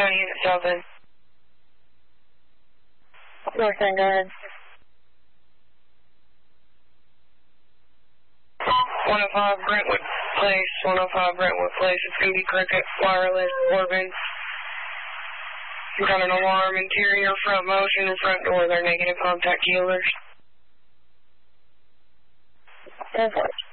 County unit South End. North End, go ahead. 105 Brentwood Place, 105 Brentwood Place. It's going to be Cricket Wireless Corbin. You got an alarm, interior, front motion, and front door. They're negative contact killers. Go for it.